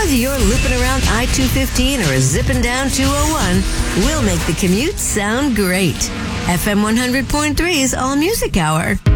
Whether you're looping around I-215 or zipping down 201, we'll make the commute sound great. FM 100.3's All Music Hour.